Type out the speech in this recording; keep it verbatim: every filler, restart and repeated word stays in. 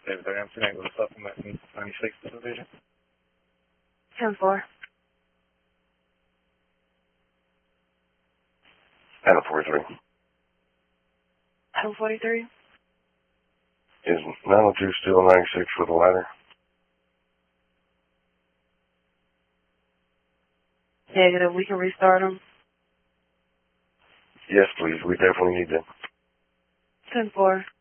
David Ramsey, able to supplement ninety-six division. ten four. Adam forty-three. Adam forty-three. Is nine oh two still ninety-six with a ladder? Negative. We can restart them. Yes, please. We definitely need that. ten four.